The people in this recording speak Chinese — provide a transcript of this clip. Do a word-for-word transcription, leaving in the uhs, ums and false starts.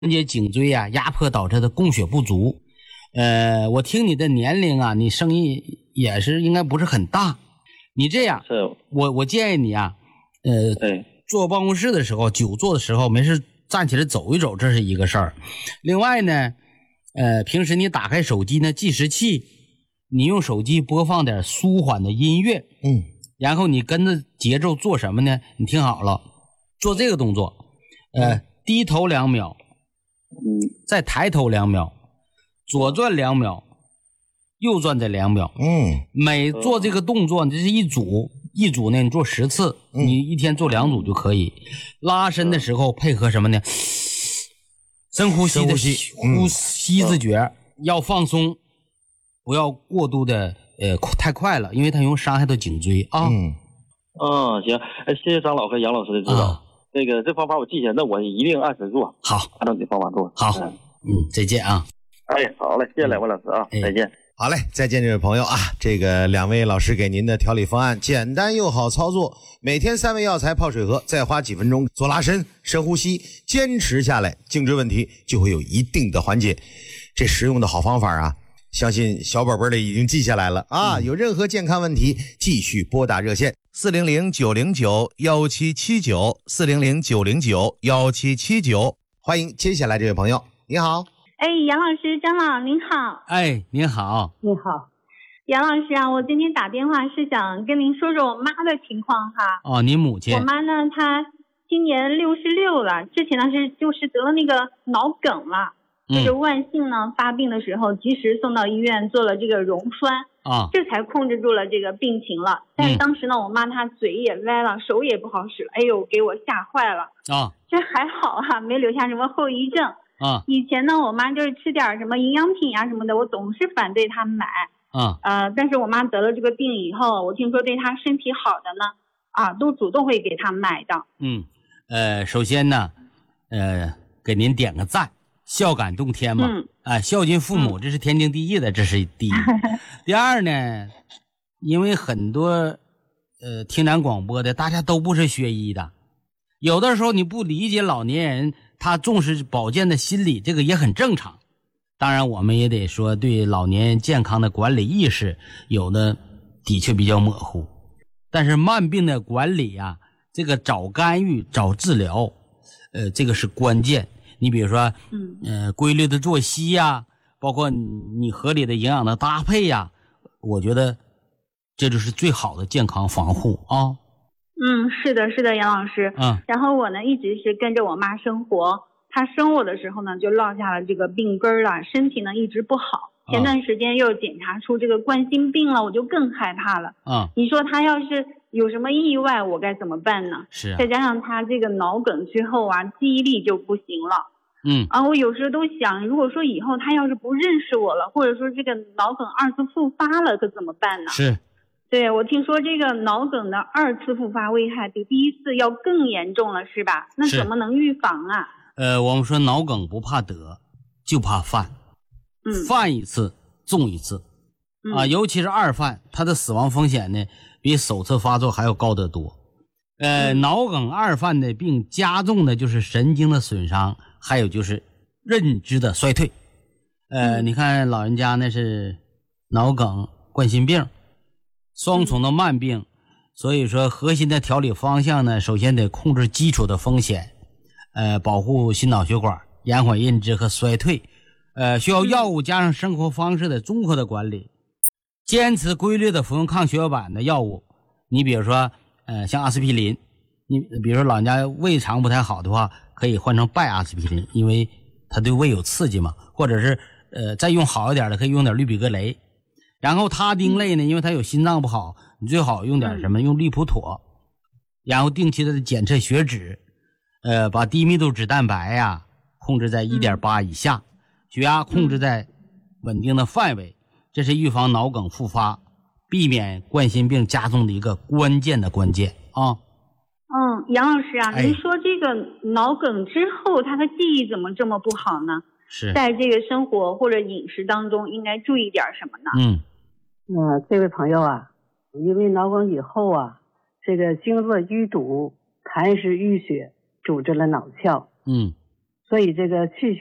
节颈椎啊压迫导致的供血不足。呃，我听你的年龄啊，你声音也是应该不是很大。你这样， 是我我建议你啊，呃， 哎， 坐办公室的时候，久坐的时候，没事站起来走一走，这是一个事儿。另外呢，呃，平时你打开手机呢计时器，你用手机播放点舒缓的音乐， 嗯， 然后你跟着节奏做什么呢？你听好了，做这个动作，呃，低头两秒， 嗯， 再抬头两秒，左转两秒，右转再两秒。 嗯， 每做这个动作，这是一组，一组呢你做十次， 嗯你一天做两组就可以。拉伸的时候配合什么呢？深呼吸的深呼吸嗯呼吸字诀，要放松，不要过度的呃太快了，因为它容易伤害到颈椎啊。 嗯， 哦，行，哎，谢谢张老和杨老师的指导。 啊那个这方法我记下，那我一定按时做， 好， 按照你方法做。 好， 嗯， 嗯，再见啊。 哎，好嘞，谢谢两位老师啊， 哎再见。 好嘞，再见，这位朋友啊，这个两位老师给您的调理方案简单又好操作，每天三味药材泡水喝，再花几分钟做拉伸、深呼吸，坚持下来，颈椎问题就会有一定的缓解。这实用的好方法啊，相信小宝贝儿的已经记下来了啊！有任何健康问题，继续拨打热线四零零九零九幺七七九四零零九零九幺七七九，欢迎接下来这位朋友，你好。 哎，杨老师、张老您好。 哎，您好。 你好，杨老师啊，我今天打电话是想跟您说说我妈的情况哈。 哦，您母亲。 我妈呢，她今年六十六了，之前呢是就是得了那个脑梗了，就是万幸呢发病的时候及时送到医院做了这个溶栓啊， 这才控制住了这个病情了。但是当时呢，我妈她嘴也歪了，手也不好使了，哎呦，给我吓坏了啊。 这还好哈、啊，没留下什么后遗症。 啊， 以前呢，我妈就是吃点什么营养品啊什么的，我总是反对她买。 啊， 呃，但是我妈得了这个病以后，我听说对她身体好的呢，啊，都主动会给她买的。 嗯，呃，首先呢，呃，给您点个赞，孝感动天嘛， 嗯， 啊、呃，孝敬父母、嗯、这是天经地义的，这是第一。第二呢，因为很多呃听咱广播的，大家都不是学医的，有的时候你不理解老年人。他重视保健的心理，这个也很正常。当然我们也得说对老年健康的管理意识有的的确比较模糊，但是慢病的管理啊，这个早干预早治疗呃，这个是关键。你比如说嗯呃，规律的作息呀，包括你合理的营养的搭配呀，我觉得这就是最好的健康防护啊。 嗯，是的，是的，杨老师。 嗯， 然后我呢一直是跟着我妈生活，她生我的时候呢就落下了这个病根了，身体呢一直不好。前段时间又检查出这个冠心病了，我就更害怕了。 嗯， 你说她要是有什么意外，我该怎么办呢？ 是、啊。 再加上她这个脑梗之后啊，记忆力就不行了。 嗯， 啊，我有时候都想，如果说以后她要是不认识我了，或者说这个脑梗二次复发了，可怎么办呢？ 是。 对，我听说这个脑梗的二次复发危害比第一次要更严重了，是吧？那怎么能预防啊？ 呃，我们说脑梗不怕得，就怕犯。 嗯， 犯一次重一次， 嗯、 啊，尤其是二犯，它的死亡风险呢比首次发作还要高得多。呃， 嗯、 脑梗二犯的病加重的就是神经的损伤，还有就是认知的衰退。呃， 嗯、 你看老人家那是脑梗、冠心病。双重的慢病，所以说核心的调理方向呢，首先得控制基础的风险，呃，保护心脑血管，延缓认知和衰退，呃，需要药物加上生活方式的综合的管理，坚持规律的服用抗血小板的药物。你比如说，呃，像阿司匹林，你比如说老人家胃肠不太好的话，可以换成拜阿司匹林，因为它对胃有刺激嘛，或者是呃再用好一点的，可以用点氯吡格雷。然后他汀类呢，因为他有心脏不好，你最好用点什么，用利普妥，然后定期的检测血脂，呃，把低密度脂蛋白呀控制在 一点八 以下，血压控制在稳定的范围，这是预防脑梗复发、避免冠心病加重的一个关键的关键啊。 嗯，杨老师啊， 哎、 您说这个脑梗之后，他的记忆怎么这么不好呢？ 是在这个生活或者饮食当中应该注意点什么呢？ 嗯。 呃，这位朋友啊，因为脑梗以后啊，这个经络淤堵、痰湿淤血阻滞了脑窍， 嗯， 所以这个气